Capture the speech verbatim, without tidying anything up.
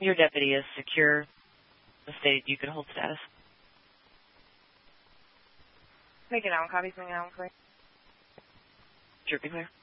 Your deputy is secure. The state you could hold status. Make it out. Copy. Make it out. Clear. Sure, be clear.